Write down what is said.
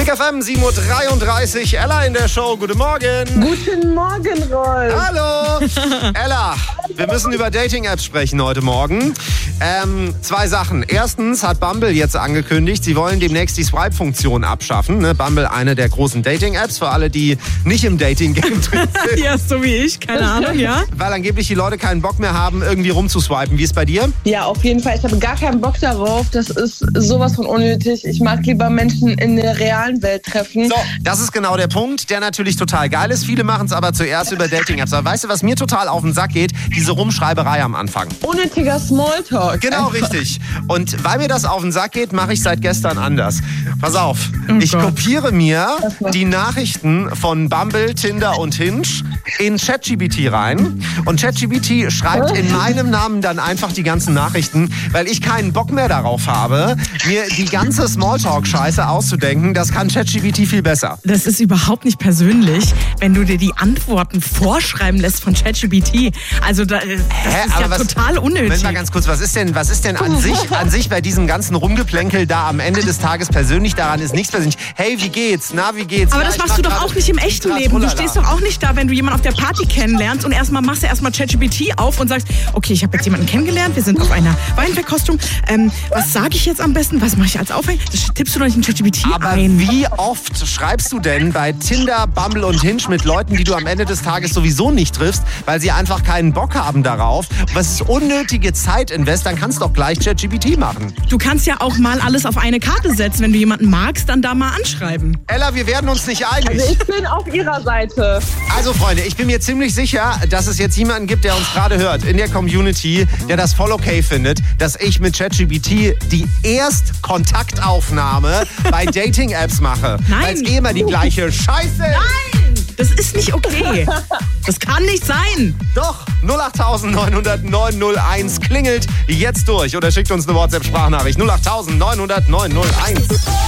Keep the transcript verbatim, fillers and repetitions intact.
F M, sieben Uhr dreiunddreißig. Ella in der Show. Guten Morgen. Guten Morgen, Rolf. Hallo. Ella, wir müssen über Dating-Apps sprechen heute Morgen. Ähm, zwei Sachen. Erstens hat Bumble jetzt angekündigt, sie wollen demnächst die Swipe-Funktion abschaffen. Ne? Bumble, eine der großen Dating-Apps für alle, die nicht im Dating-Game drin sind. Ja, so wie ich, keine Ahnung, ja. Weil angeblich die Leute keinen Bock mehr haben, irgendwie rumzuswipen. Wie ist bei dir? Ja, auf jeden Fall. Ich habe gar keinen Bock darauf. Das ist sowas von unnötig. Ich mag lieber Menschen in der realen Welt treffen. So, das ist genau der Punkt, der natürlich total geil ist. Viele machen es aber zuerst über Dating-Apps. Aber weißt du, was mir total auf den Sack geht? Diese Rumschreiberei am Anfang. Unnötiger Smalltalk. Genau, richtig. Und weil mir das auf den Sack geht, mache ich seit gestern anders. Pass auf, Oh ich Gott. kopiere mir die Nachrichten von Bumble, Tinder und Hinge in ChatGPT rein. Und ChatGPT schreibt in meinem Namen dann einfach die ganzen Nachrichten, weil ich keinen Bock mehr darauf habe, mir die ganze Smalltalk-Scheiße auszudenken. Das kann ChatGPT viel besser. Das ist überhaupt nicht persönlich, wenn du dir die Antworten vorschreiben lässt von ChatGPT. Also da, das Hä, ist aber ja was- total unnötig. Moment mal ganz kurz, was ist denn, was ist denn an sich, an sich bei diesem ganzen Rumgeplänkel da am Ende des Tages persönlich? Daran ist nichts persönlich. Hey, wie geht's? Na, wie geht's? Aber Ja, das ich machst du mach doch grade auch nicht im echten Ultra Leben. Du Trulala. stehst doch auch nicht da, wenn du jemanden auf der Party kennenlernst und erstmal machst du erstmal ChatGPT auf und sagst, okay, ich habe jetzt jemanden kennengelernt, wir sind auf einer Weinverkostung. Ähm, was sage ich jetzt am besten? Was mache ich als Aufhänger? Das tippst du doch nicht in ChatGPT Aber ein. wie oft schreibst du denn bei Tinder, Bumble und Hinge mit Leuten, die du am Ende des Tages sowieso nicht triffst, weil sie einfach keinen Bock haben darauf? Was ist unnötige Zeitinvest? Dann kannst du doch gleich ChatGPT machen. Du kannst ja auch mal alles auf eine Karte setzen. Wenn du jemanden magst, dann da mal anschreiben. Ella, wir werden uns nicht einig. Also ich bin auf ihrer Seite. Also Freunde, ich bin mir ziemlich sicher, dass es jetzt jemanden gibt, der uns gerade hört in der Community, der das voll okay findet, dass ich mit ChatGPT die Erstkontaktaufnahme bei Dating-Apps mache. Nein. Weil es eh immer die gleiche Scheiße ist. Nein! Das ist nicht okay. Das kann nicht sein. Doch, null acht neun null null neun null eins klingelt jetzt durch oder schickt uns eine WhatsApp-Sprachnachricht null acht neun null null neun null eins.